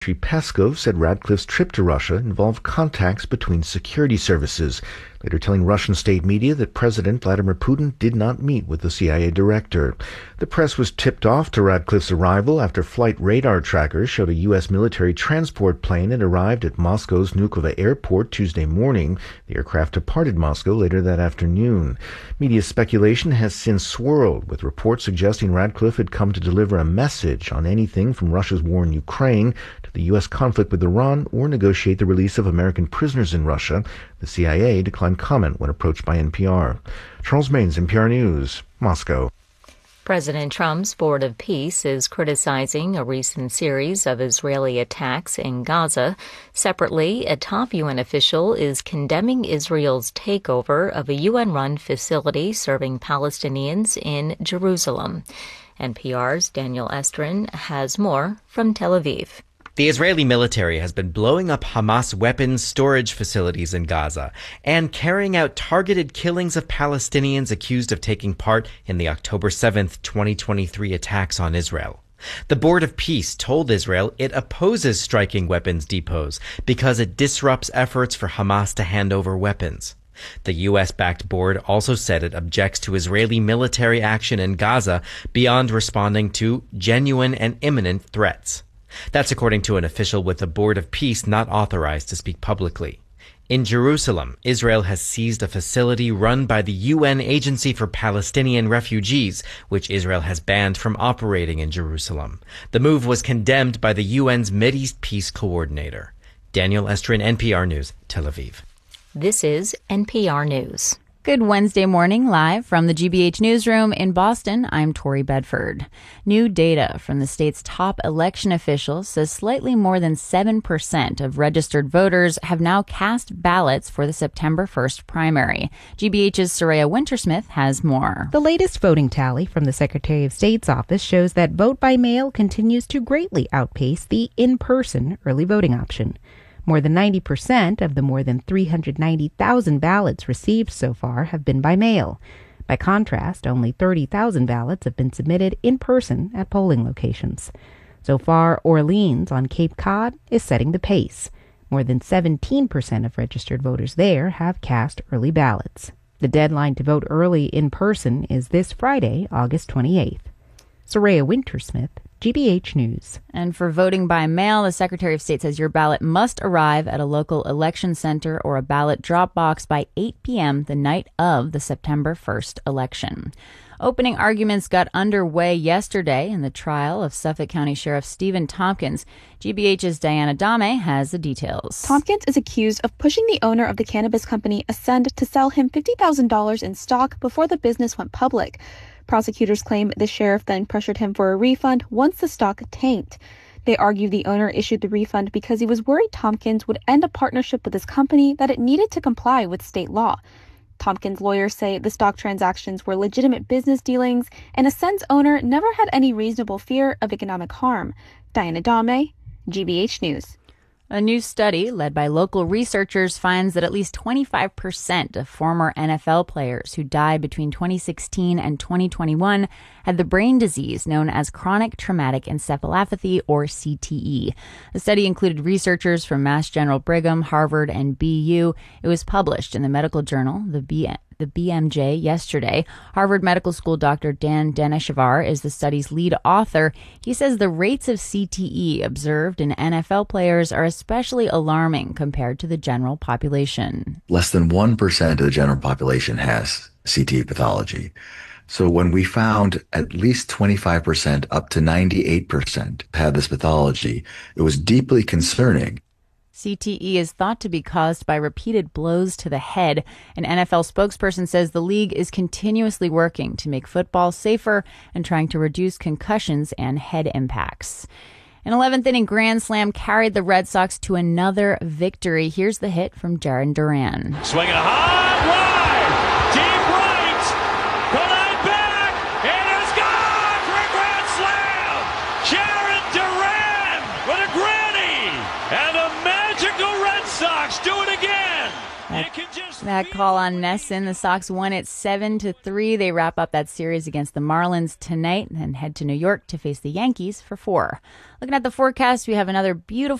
Peskov said Radcliffe's trip to Russia involved contacts between security services, later telling Russian state media that President Vladimir Putin did not meet with the CIA director. The press was tipped off to Radcliffe's arrival after flight radar trackers showed a U.S. military transport plane had arrived at Moscow's Vnukovo airport Tuesday morning. The aircraft departed Moscow later that afternoon. Media speculation has since swirled, with reports suggesting Radcliffe had come to deliver a message on anything from Russia's war in Ukraine to the U.S. conflict with Iran or negotiate the release of American prisoners in Russia. The CIA declined comment when approached by NPR. Charles Maines, NPR News, Moscow. President Trump's Board of Peace is criticizing a recent series of Israeli attacks in Gaza. Separately, a top UN official is condemning Israel's takeover of a UN-run facility serving Palestinians in Jerusalem. NPR's Daniel Estrin has more from Tel Aviv. The Israeli military has been blowing up Hamas weapons storage facilities in Gaza and carrying out targeted killings of Palestinians accused of taking part in the October 7th, 2023 attacks on Israel. The Board of Peace told Israel it opposes striking weapons depots because it disrupts efforts for Hamas to hand over weapons. The U.S.-backed board also said it objects to Israeli military action in Gaza beyond responding to genuine and imminent threats. That's according to an official with the Board of Peace not authorized to speak publicly. In Jerusalem, Israel has seized a facility run by the UN Agency for Palestinian Refugees, which Israel has banned from operating in Jerusalem. The move was condemned by the UN's Mideast Peace Coordinator. Daniel Estrin, NPR News, Tel Aviv. This is NPR News. Good Wednesday morning, live from the GBH Newsroom in Boston. I'm Tori Bedford. New data from the state's top election officials says slightly more than 7% of registered voters have now cast ballots for the September 1st primary. GBH's Soraya Wintersmith has more. The latest voting tally from the Secretary of State's office shows that vote by mail continues to greatly outpace the in-person early voting option. More than 90% of the more than 390,000 ballots received so far have been by mail. By contrast, only 30,000 ballots have been submitted in person at polling locations. So far, Orleans on Cape Cod is setting the pace. More than 17% of registered voters there have cast early ballots. The deadline to vote early in person is this Friday, August 28th. Soraya Wintersmith, GBH News. And for voting by mail, the Secretary of State says your ballot must arrive at a local election center or a ballot drop box by 8 p.m. the night of the September 1st election. Opening arguments got underway yesterday in the trial of Suffolk County Sheriff Stephen Tompkins. GBH's Diana Dame has the details. Tompkins is accused of pushing the owner of the cannabis company Ascend to sell him $50,000 in stock before the business went public. Prosecutors claim the sheriff then pressured him for a refund once the stock tanked. They argue the owner issued the refund because he was worried Tompkins would end a partnership with his company that it needed to comply with state law. Tompkins' lawyers say the stock transactions were legitimate business dealings, and Ascend's owner never had any reasonable fear of economic harm. Diana Dame, GBH News. A new study led by local researchers finds that at least 25% of former NFL players who died between 2016 and 2021 had the brain disease known as chronic traumatic encephalopathy, or CTE. The study included researchers from Mass General Brigham, Harvard, and BU. It was published in the medical journal, the BMJ, yesterday. Harvard Medical School Dr. Dan Deneshvar is the study's lead author. He says the rates of CTE observed in NFL players are especially alarming compared to the general population. Less than 1% of the general population has CTE pathology. So when we found at least 25% up to 98% had this pathology, it was deeply concerning. CTE is thought to be caused by repeated blows to the head. An NFL spokesperson says the league is continuously working to make football safer and trying to reduce concussions and head impacts. An 11th inning grand slam carried the Red Sox to another victory. Here's the hit from Jarren Duran. Swinging a high wide, deep right, going back, it is gone for a grand slam. Jarren Duran with a granny, and the magical Red Sox do it again. You can just That call on NESN. The Sox won it 7-3. They wrap up that series against the Marlins tonight and then head to New York to face the Yankees for 4. Looking at the forecast, we have another beautiful